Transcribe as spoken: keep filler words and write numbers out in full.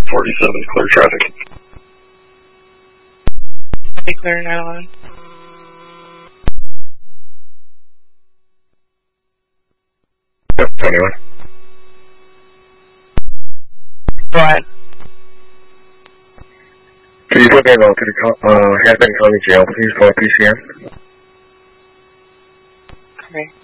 forty-seven, clear traffic. Be clear, nine eleven. Yep, twenty-one. Go ahead. Please look in uh, to the uh, Hampton County Jail, please, for P C M. Okay.